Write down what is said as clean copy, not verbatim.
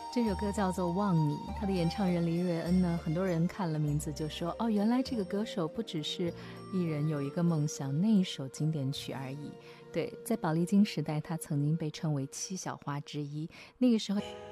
这首歌叫做《忘你》，他的演唱人黎瑞恩呢，很多人看了名字就说，哦，原来这个歌手不只是一人有一个梦想那一首经典曲而已。对，在宝丽金时代，他曾经被称为七小花之一，那个时候